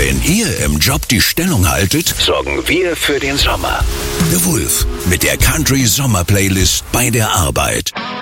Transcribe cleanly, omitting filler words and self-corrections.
Wenn ihr im Job die Stellung haltet, sorgen wir für den Sommer. The Wolf mit der Country Sommer Playlist bei der Arbeit.